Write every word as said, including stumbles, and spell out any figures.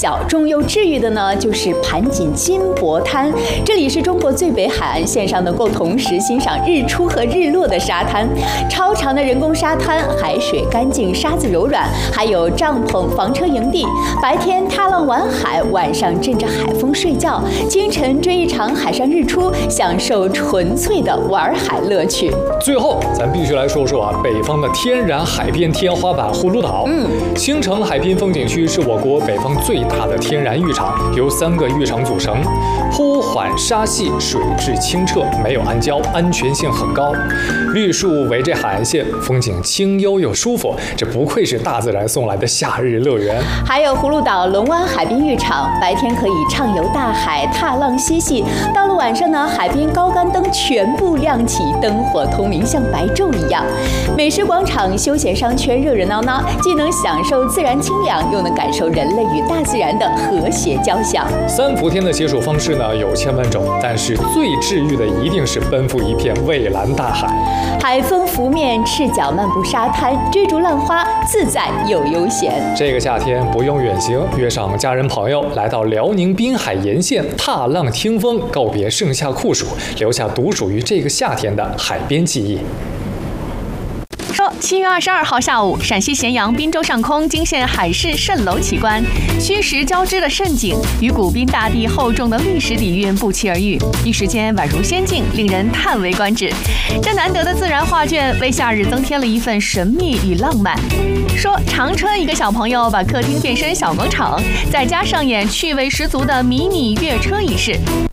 小众又治愈的呢，就是盘锦金箔滩。这里是中国最北海岸线上能够同时欣赏日出和日落的沙滩。超长的人工沙滩，海水干净，沙子柔软，还有帐篷、房车营地。白天踏浪玩海，晚上枕着海风睡觉，清晨追一场海上日出，享受纯粹的玩海乐趣。 最后，咱必须来说说啊，北方的天然海边天花板葫芦岛。 嗯， 青城海滨风景区是我国北方最大的天然浴场，由三个浴场组成，铺缓沙细，水质清澈，没有暗礁，安全性很高。绿树围着海岸线，风景清幽又舒服，这不愧是大自然送来的夏日乐园。 还有葫芦岛龙湾海滨浴场，白天可以畅游大海、踏浪嬉戏，到了晚上呢，海边高杆灯全部亮起，灯火通明，像白昼一样。美食广场、休闲商圈热热闹闹，既能享受自然清凉，又能感受人类与大自然的和谐交响。 三伏天的解暑方式呢有千万种，但是最治愈的一定是奔赴一片蔚蓝大海。 海风拂面，赤脚漫步沙滩，追逐浪花，自在又悠闲。 这个夏天不用远行，约上家人朋友，来到辽宁滨海沿线踏浪听风，告别盛夏酷暑，留下独属于这个夏天的海边记忆。 说七月二十二号下午，陕西咸阳滨州上空惊现海市蜃楼奇观，虚实交织的蜃景与古滨大地厚重的历史底蕴不期而遇，一时间宛如仙境，令人叹为观止。这难得的自然画卷为夏日增添了一份神秘与浪漫。说长春一个小朋友把客厅变身小广场，在家上演趣味十足的迷你跃车仪式。